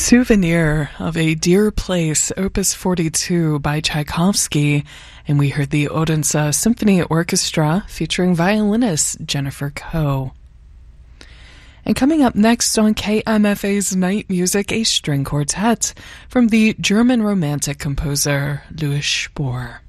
Souvenir of a Dear Place, Opus 42 by Tchaikovsky, and we heard the Odense Symphony Orchestra featuring violinist Jennifer Koh. And coming up next on KMFA's Night Music, a string quartet from the German Romantic composer Louis Spohr.